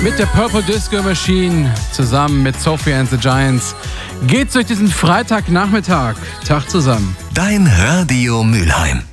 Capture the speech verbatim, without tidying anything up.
Mit der Purple Disco Machine zusammen mit Sophie and the Giants geht's durch diesen Freitagnachmittag. Tag zusammen. Dein Radio Mülheim.